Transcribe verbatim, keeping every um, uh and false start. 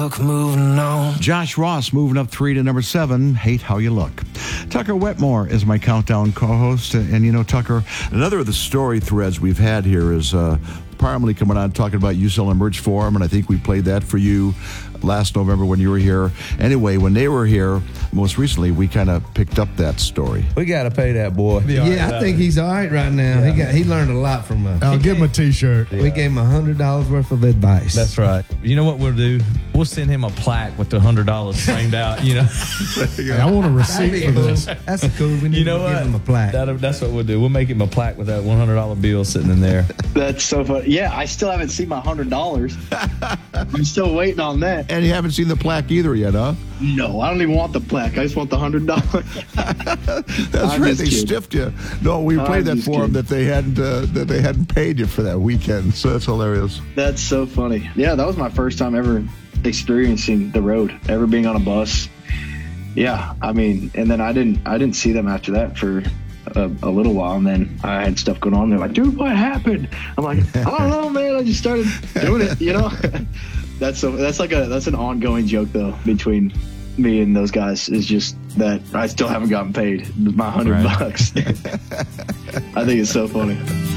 Moving on. Josh Ross moving up three to number seven, Hate How You Look. Tucker Wetmore is my countdown co-host. And, and you know, Tucker, another of the story threads we've had here is uh, Parmalee coming on talking about U S L Merch Forum, and I think we played that for you last November when you were here. Anyway, when they were here, most recently, we kind of picked up that story. We got to pay that boy. Yeah, I think he's all right right now. Yeah. He got he learned a lot from us. I'll give him a T-shirt. We gave him a hundred dollars worth of advice. That's right. You know what we'll do? We'll send him a plaque with the hundred dollars framed out. You know, Hey, I want a receipt for cool. this. That's cool. We need you know to what? give him a plaque. That'll, that's what we'll do. We'll make him a plaque with that one hundred dollar bill sitting in there. That's so funny. Yeah, I still haven't seen my one hundred dollars. I'm still waiting on that. And you haven't seen the plaque either yet, huh? No, I don't even want the plaque. I just want the one hundred dollars. That's I'm right. just They kidding. stiffed you. No, we I'm played that just for them kidding. that they hadn't uh, that they hadn't paid you for that weekend. So that's hilarious. That's so funny. Yeah, that was my first time ever experiencing the road, ever being on a bus. Yeah, I mean, and then I didn't I didn't see them after that for a, a little while, and then I had stuff going on. They're like, dude, what happened? I'm like, I don't know, man. I just started doing it, you know. That's so that's like a that's an ongoing joke though between me and those guys, is just that I still haven't gotten paid my hundred Right. bucks. I think it's so funny.